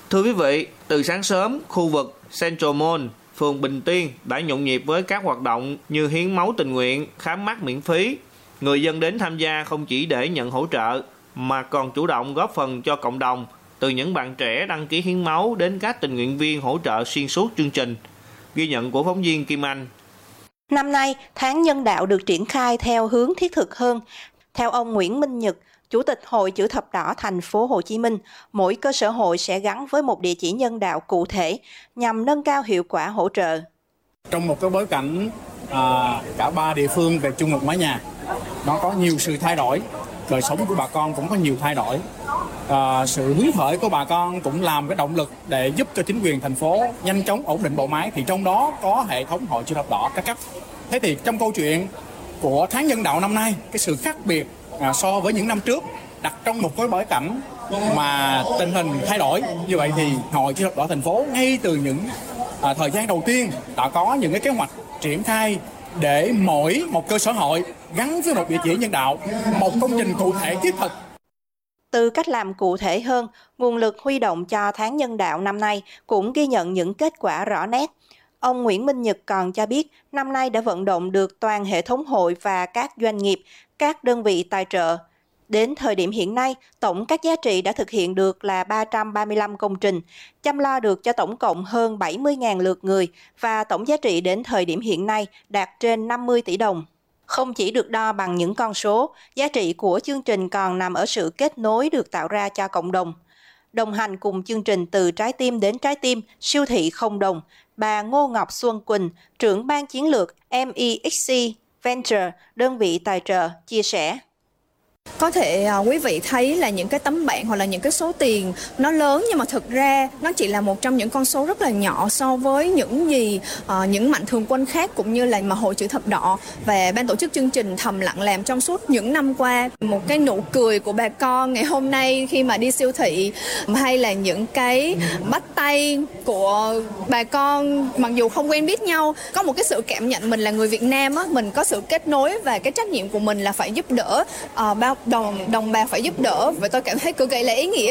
Thưa quý vị, từ sáng sớm, khu vực Central Mall, phường Bình Tiên đã nhộn nhịp với các hoạt động như hiến máu tình nguyện, khám mắt miễn phí. Người dân đến tham gia không chỉ để nhận hỗ trợ, mà còn chủ động góp phần cho cộng đồng, từ những bạn trẻ đăng ký hiến máu đến các tình nguyện viên hỗ trợ xuyên suốt chương trình. Ghi nhận của phóng viên Kim Anh. Năm nay, tháng nhân đạo được triển khai theo hướng thiết thực hơn. Theo ông Nguyễn Minh Nhật, Chủ tịch Hội Chữ Thập Đỏ Thành phố Hồ Chí Minh, mỗi cơ sở hội sẽ gắn với một địa chỉ nhân đạo cụ thể nhằm nâng cao hiệu quả hỗ trợ. Trong một cái bối cảnh cả ba địa phương về chung một mái nhà, nó có nhiều sự thay đổi, đời sống của bà con cũng có nhiều thay đổi. Sự hứng khởi của bà con cũng làm cái động lực để giúp cho chính quyền thành phố nhanh chóng ổn định bộ máy, thì trong đó có hệ thống Hội Chữ Thập Đỏ các cấp. Thế thì trong câu chuyện của tháng nhân đạo năm nay, cái sự khác biệt so với những năm trước, đặt trong một cái bối cảnh mà tình hình thay đổi như vậy, thì Hội Chữ Thập Đỏ thành phố ngay từ những thời gian đầu tiên đã có những cái kế hoạch triển khai để mỗi một cơ sở hội gắn với một địa chỉ nhân đạo, một công trình cụ thể thiết thực. Từ cách làm cụ thể hơn, nguồn lực huy động cho tháng nhân đạo năm nay cũng ghi nhận những kết quả rõ nét. Ông Nguyễn Minh Nhật còn cho biết năm nay đã vận động được toàn hệ thống hội và các doanh nghiệp, các đơn vị tài trợ. Đến thời điểm hiện nay, tổng các giá trị đã thực hiện được là 335 công trình, chăm lo được cho tổng cộng hơn 70.000 lượt người và tổng giá trị đến thời điểm hiện nay đạt trên 50 tỷ đồng. Không chỉ được đo bằng những con số, giá trị của chương trình còn nằm ở sự kết nối được tạo ra cho cộng đồng. Đồng hành cùng chương trình từ trái tim đến trái tim, siêu thị không đồng, bà Ngô Ngọc Xuân Quỳnh, trưởng ban chiến lược MEXC Venture, đơn vị tài trợ, chia sẻ. Có thể quý vị thấy là những cái tấm bảng hoặc là những cái số tiền nó lớn, nhưng mà thực ra nó chỉ là một trong những con số rất là nhỏ so với những gì những mạnh thường quân khác cũng như là mà Hội Chữ Thập Đỏ và ban tổ chức chương trình thầm lặng làm trong suốt những năm qua. Một cái nụ cười của bà con ngày hôm nay khi mà đi siêu thị, hay là những cái bắt tay của bà con mặc dù không quen biết nhau, có một cái sự cảm nhận mình là người Việt Nam á, mình có sự kết nối và cái trách nhiệm của mình là phải giúp đỡ đồng bào, phải giúp đỡ, và tôi cảm thấy cực kỳ là ý nghĩa.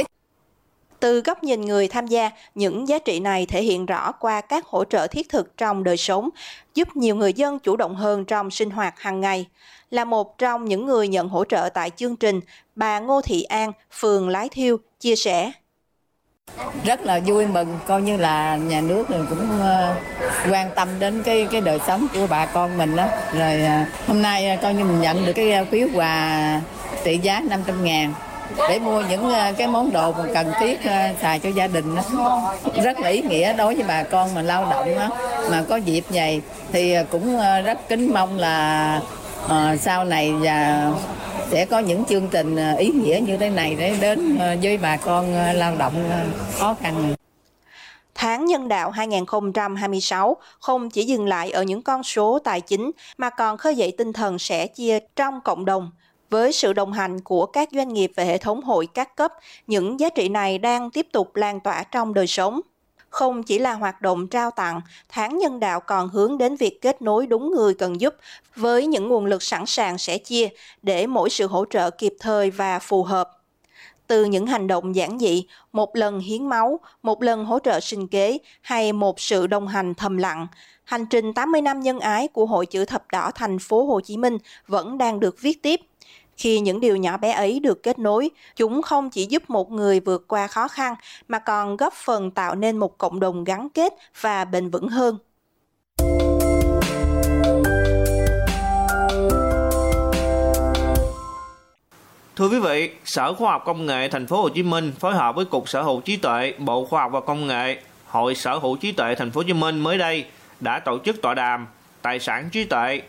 Từ góc nhìn người tham gia, những giá trị này thể hiện rõ qua các hỗ trợ thiết thực trong đời sống, giúp nhiều người dân chủ động hơn trong sinh hoạt hàng ngày. Là một trong những người nhận hỗ trợ tại chương trình, bà Ngô Thị An, phường Lái Thiêu, chia sẻ. Rất là vui mừng, coi như là nhà nước cũng quan tâm đến cái đời sống của bà con mình đó. Rồi hôm nay coi như mình nhận được cái phiếu quà trị giá 500.000 để mua những cái món đồ mà cần thiết xài cho gia đình đó. Rất là ý nghĩa đối với bà con mà lao động đó. Mà có dịp vậy thì cũng rất kính mong là sau này và sẽ có những chương trình ý nghĩa như thế này để đến với bà con lao động khó khăn. Tháng nhân đạo 2026 không chỉ dừng lại ở những con số tài chính mà còn khơi dậy tinh thần sẻ chia trong cộng đồng. Với sự đồng hành của các doanh nghiệp và hệ thống hội các cấp, những giá trị này đang tiếp tục lan tỏa trong đời sống. Không chỉ là hoạt động trao tặng, tháng nhân đạo còn hướng đến việc kết nối đúng người cần giúp với những nguồn lực sẵn sàng sẻ chia để mỗi sự hỗ trợ kịp thời và phù hợp. Từ những hành động giản dị, một lần hiến máu, một lần hỗ trợ sinh kế hay một sự đồng hành thầm lặng, hành trình 80 năm nhân ái của Hội Chữ Thập Đỏ Thành phố Hồ Chí Minh vẫn đang được viết tiếp. Khi những điều nhỏ bé ấy được kết nối, chúng không chỉ giúp một người vượt qua khó khăn mà còn góp phần tạo nên một cộng đồng gắn kết và bền vững hơn. Thưa quý vị, Sở Khoa học Công nghệ Thành phố Hồ Chí Minh phối hợp với Cục Sở hữu trí tuệ, Bộ Khoa học và Công nghệ, Hội Sở hữu trí tuệ Thành phố Hồ Chí Minh mới đây đã tổ chức tọa đàm Tài sản trí tuệ,